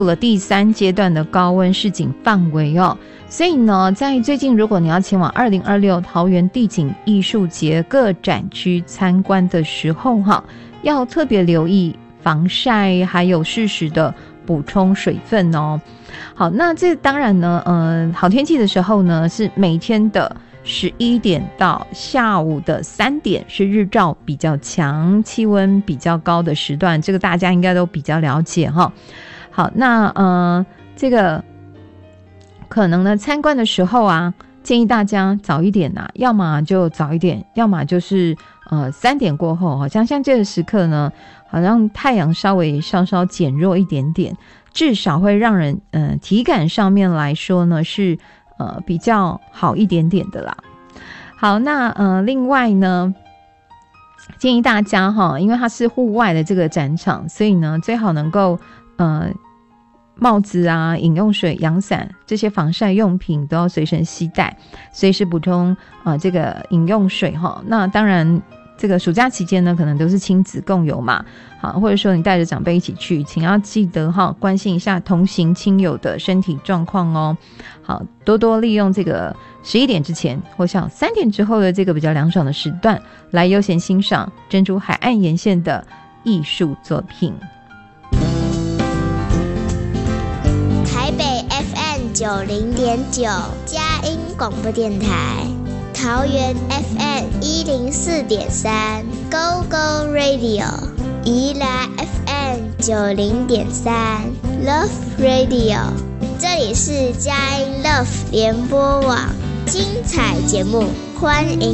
了第3阶段的高温示警范围哦。所以呢，在最近如果你要前往2026桃园地景艺术节各展区参观的时候要特别留意防晒，还有适时的补充水分哦。好，那这当然呢，好天气的时候呢，是每天的11点到下午的3点是日照比较强、气温比较高的时段，这个大家应该都比较了解哈。好，那这个可能呢，参观的时候建议大家早一点要么就早一点，要么就是3点过后，好像这个时刻呢，好像太阳稍微稍稍减弱一点点，至少会让人体感上面来说呢是比较好一点点的啦。好，那另外呢，建议大家因为它是户外的这个展场，所以呢最好能够帽子饮用水、阳伞这些防晒用品都要随身携带，随时补充这个饮用水那当然这个暑假期间呢，可能都是亲子共游嘛，好，或者说你带着长辈一起去，请要记得关心一下同行亲友的身体状况哦。好，多多利用这个11点之前或像3点之后的这个比较凉爽的时段，来悠闲欣赏珍珠海岸沿线的艺术作品。 台北 FM 90.9佳音广播电台，桃园 FM 104.3 Go Go Radio， 宜兰 FM 90.3 Love Radio， 这里是佳音 Love 联播网，精彩节目欢迎